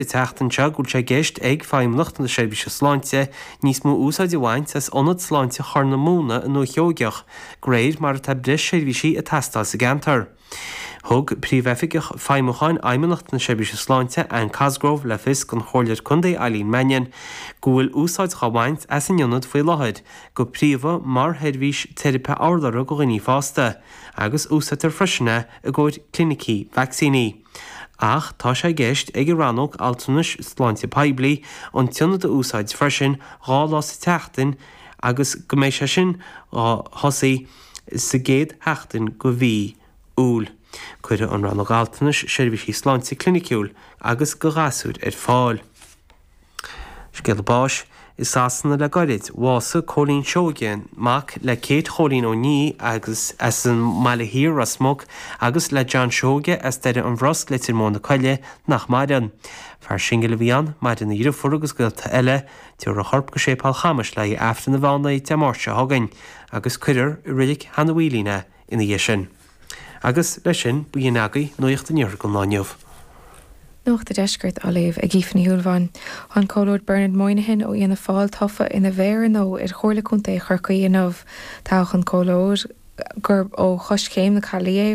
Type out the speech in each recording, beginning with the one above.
teachtan se gúil sé gceist ag feimlacht na seirbhíse sláinte níos mó úsáid bhaint as ionad sláinte charna múna in nó cheogeach, gréad mar tá bris seirbhísí a tastal sa gantar. Thug príomhheifigh feimimecháin aimimenacht na seirbhíse sláinte an Cosgrove le fis gon chóirleir chundaí Eileen Mannion, gúil úsáid chabaint as an ionad faoi láthid, go príomha mar headhís teirepe áardara go ghaoní fásta, agus úsáid ar freisinne a gcóid clinicí vaccíní. Ach tá sé gceist ag ranóg altanis sláinte peblií an tionad úsáid freisin gá lá sa teachtain agus go méid sé sin thosaí sa géad heachtain go bhí úl. Cuire an ranóg altanis seirbhísí sláinte cliniciúil agus go gasúd ar fáil. Scéalbáis is sásanna le gairid bhása cholín seógéin mac le céad cholín ó ní agus as an mailehír a smog agus le John seóge as deire an bhros litir móna coile nach maidan. Fear singe le bhíán maid in íre furagus goilta eile tíor a thorp go sé pál chamas le aftan na bhána de mórse hagain agus cuidir i ridig hana bhuilína ina dhé sin. Agus lei sin bu dhéon agaí nuocht an níor go náinneamh. Nuach de deisgurt a léh a gífanna hiúlháin. An cólóid Bernard Moynihan ó dhéana fáil tofa ina bhéir nó ar chóirla chunta churcaí anmh táach an cólóid gur ó choscéim na chalí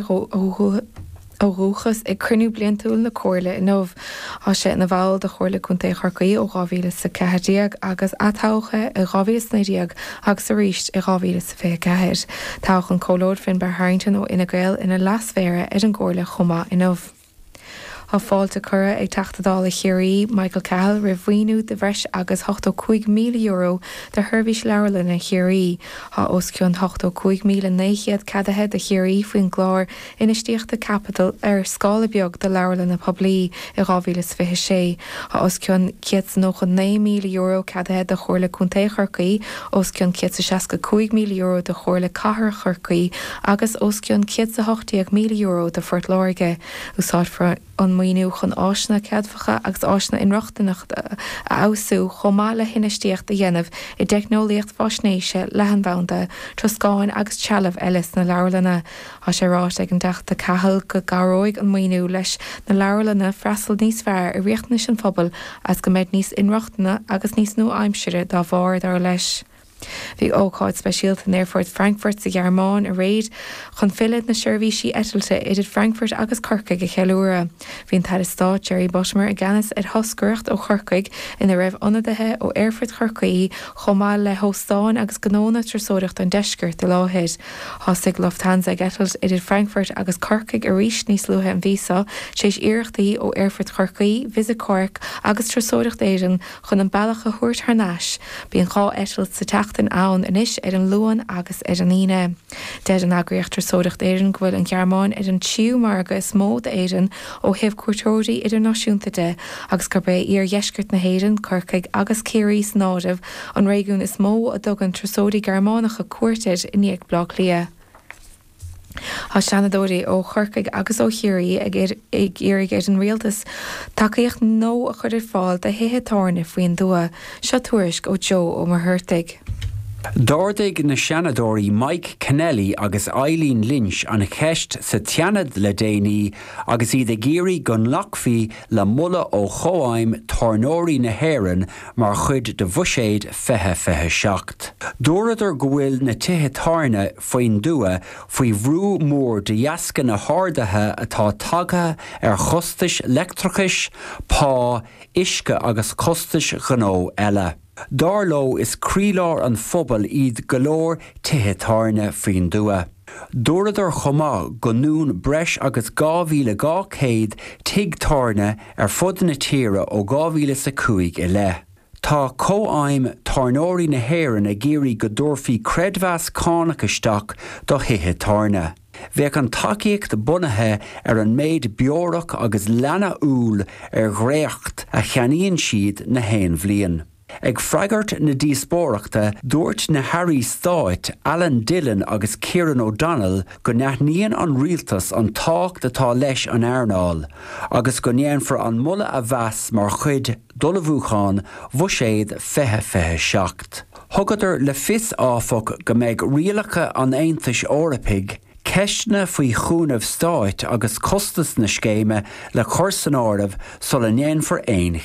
ó rúchas ag cruniú bliantúil na cóirla inmh á sé na bháil de chóirla chunta churcaí ó gáhíle sa cehadíag agus atácha i gáhíle snéideag agus a ríist i gáhíle sa fé ceir. Táach an cólóid fin bar Harrington ó ina gail ina lasmhéire ar an gcóirla chumá inmh. Tá fáilte cura ag teachtadála chéirí Michael Cahill rihhaoinú de bhreis agus 85 milliún euro de thurbhís leabharla na chéirí. Tá oscionn 85 900 cadaithe de chéirí faoin gláir inistíochta capital ar scála beag de leabharla na poblí i 2026. Tá oscionn 9 milliún euro cadaithe de chóirla chunta churcaí, oscionn 65 milliún euro de chóirla cathair churcaí agus oscionn 80 milliún euro de Fort Láirge. Úsáid an muoinú chun áisna ceadfacha agus áisna inreachtainach a ausú chomá le hinistíocht a dhéanamh i deicnóíocht fásnéise lehan bhanda troscáin agus tealamh eiles na leabharlanna. Tá sé ráit ag an teachta Cahill go garóig an muoinú leis na leabharlanna freastal níos fearr i riachtaine sin phobal as go méid níos inreachtainna agus níos nó aimsire dá bhár ar leis. Bhí ócáid speisialta Airfort Frankfurt sa Gearmáin a réid chun fillid na seirbhísí eitilte idir Frankfurt agus Corcaig a cheúra. Bhín tar Stát Jerry Bushmer a gceannas ar thoscaireacht ó Corcaig ina raibh ionadathe ó Airfort Corcaí chomá le hóstáin agus gnóna trasóireacht an deisceart de láthir. Thosaigh Lufthansa gceitalt idir Frankfurt agus Corcaig a ríis níos luatha an vísa, séis iarechtaí ó Airfort Corcaí, Visit Cork agus trasóireacht éireann chun an bailach a thuairt thnáis. Bíon cá eitilt sa teachtain ann inis ar an luan agus ar an íne. Deir an agriocht trasóireacht éireann go bhfuil an Gearmáin ar an tíú marga is mó de éireann ó hibh cuairteoirí idirnáisiúnta de agus gur bé ar dheisceart na héireann Corcaig agus Céirí Snáidh an réigiún is mó a dog an trasóirí Gearmánacha cuairteir in níag blog lia. Tá seanadóirí ó Corcaig agus ó Chiarí ag iarraigh ar an rialtas takeíocht nó a chuidir fáil de hithe táirne faoin dua, seo tuairisc ó Joe ó Marthurtaigh. Dordaigh na seanadóirí Mike Kennelly agus Eileen Lynch an cheist sa teanad le déanaí agus iad a géirí gon lachfaí le mulla ó choáim tarnóirí na héireann mar chud de bhuiséad fethe seacht. Dúradar go bhfuil na tithe tarna faoin dua faoi bhrú mór de dheascan na hádathe atá tagathe ar chostais leictrachais, pá, isce agus costais gnó eile. Darló is crílár an phobal iad golóir tithe tarna faoin dua. Dúradar chomá go nún breis agus 2,200 tig tarna ar fud na tíre ó 2015 i le. Tá comhaim tarnóirí na héireann a géirí go dúirfaí credmheas cánachasteach do hithe tarna. Bheadh an takeíocht bunathe ar an méid beorach agus lena úl ar ghréacht a cheanaíonn siad na haon bhliain. Ag freigart na díospóireachta dúirt na Harry Stáit, Alan Dillon agus Kieran O'Donnell go neathníonn an rialtas an tácht atá leis an airnáil, agus go néanfar an mulla a bheas mar chud dul bhúcháin bhuiséad fethe seacht. Thugadidir le fis áfach go méid rialacha an Aontais Eorpaig ceistna faoi chúnamh stáit agus costas na scéime le chósan áireamh sul a néan for éin